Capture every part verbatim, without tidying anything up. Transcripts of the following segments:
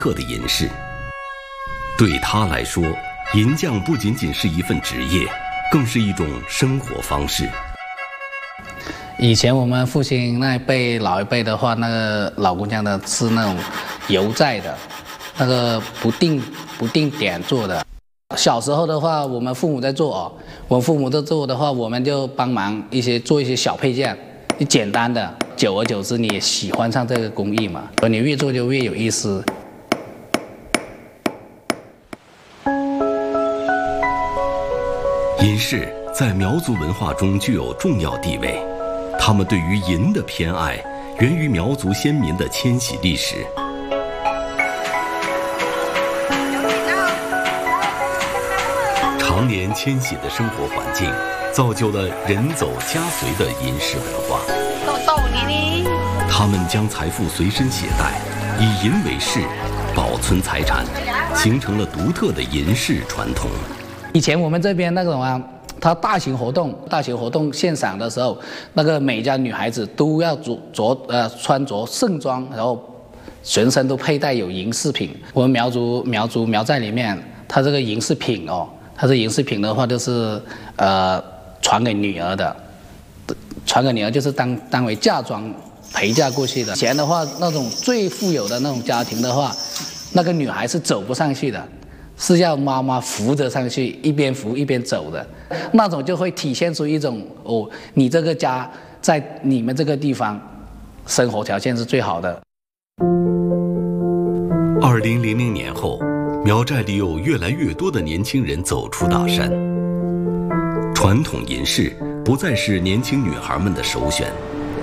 刻的银饰。对他来说，银匠不仅仅是一份职业，更是一种生活方式。 以前我们父亲那一辈老一辈的话，那个老工匠的是那种邮在的，那个不定不定点做的。小时候的话，我们父母在做哦，我父母在做的话，我们就帮忙一些做一些小配件，简单的。久而久之，你也喜欢上这个工艺嘛，你越做就越有意思。 银饰在苗族文化中具有重要地位，他们对于银的偏爱源于苗族先民的迁徙历史。常年迁徙的生活环境，造就了人走家随的银饰文化。他们将财富随身携带，以银为饰，保存财产，形成了独特的银饰传统。 以前我们这边那种啊，他大型活动、大型活动现场的时候，那个每家女孩子都要着着呃穿着盛装，然后全身都佩戴有银饰品。我们苗族苗族苗寨里面，它这个银饰品哦，它这银饰品的话就是呃传给女儿的，传给女儿就是当当为嫁妆陪嫁过去的。以前的话，那种最富有的那种家庭的话，那个女孩是走不上去的。是要妈妈扶着上去，一边扶一边走的，那种就会体现出一种哦，你这个家在你们这个地方生活条件是最好的。 二零零零年后，苗寨里有越来越多的年轻人走出大山，传统银饰不再是年轻女孩们的首选。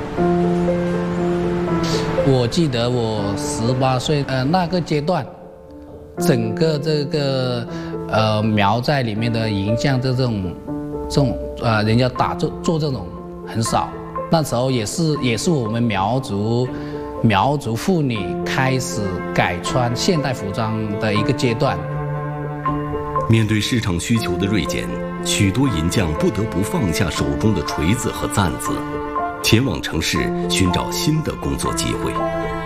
我记得我十八岁呃那个阶段。整个这个呃苗寨里面的银匠的这种这种呃人家打做做这种很少，那时候也是也是我们苗族苗族妇女开始改穿现代服装的一个阶段。 面对市场需求的锐减，许多银匠不得不放下手中的锤子和簪子，前往城市寻找新的工作机会。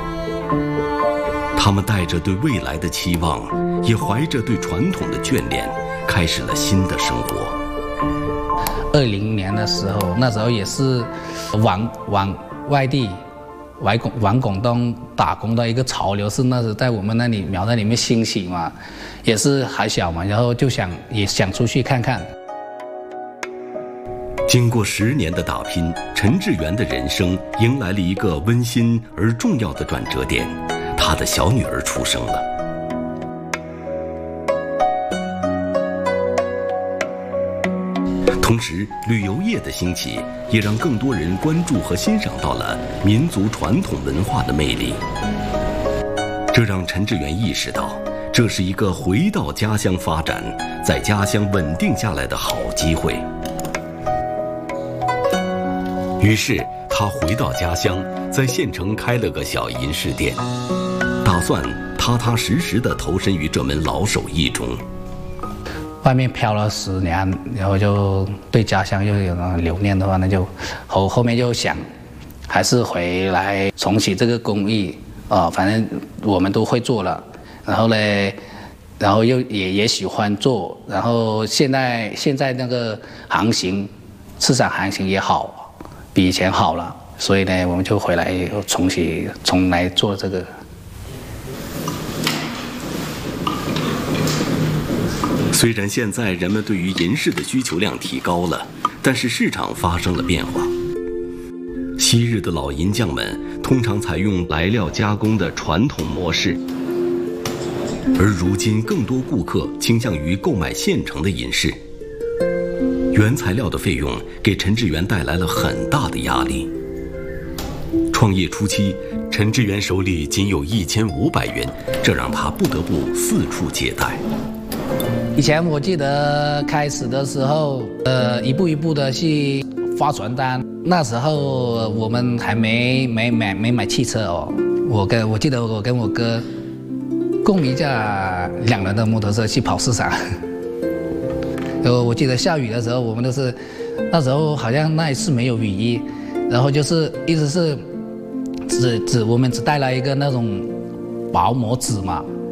他们带着对未来的期望，也怀着对传统的眷恋，开始了新的生活。 二零年的时候，那时候也是往往外地、往广往广东打工的一个潮流，是那时在我们那里苗寨里面兴起嘛，也是还小嘛，然后就想也想出去看看。 经过十年的打拼，陈志源的人生迎来了一个温馨而重要的转折点。他的小女儿出生了。同时，旅游业的兴起也让更多人关注和欣赏到了民族传统文化的魅力。这让陈志源意识到，这是一个回到家乡发展，在家乡稳定下来的好机会。于是，他回到家乡，在县城开了个小银饰店。打算踏踏实实地投身于这门老手艺中。 外面漂了十年，然后就对家乡又有那留念的话，那就后后面就想，还是回来重启这个工艺啊、呃，反正我们都会做了，然后呢，然后又也也喜欢做，然后现在现在那个行情，市场行情也好，比以前好了，所以呢，我们就回来重启重来做这个。 虽然现在人们对于银饰的需求量提高了，但是市场发生了变化。昔日的老银匠们通常采用来料加工的传统模式，而如今更多顾客倾向于购买现成的银饰。原材料的费用给陈志源带来了很大的压力。创业初期，陈志源手里仅有一千五百元，这让他不得不四处借贷。 以前我记得开始的时候，呃，一步一步的去发传单。那时候我们还没没买没买汽车哦，我跟我记得我跟我哥共一架两人的摩托车去跑市场。呃，我记得下雨的时候，我们都是那时候好像那一次没有雨衣，然后就是一直是只只我们只带来一个那种薄膜纸嘛。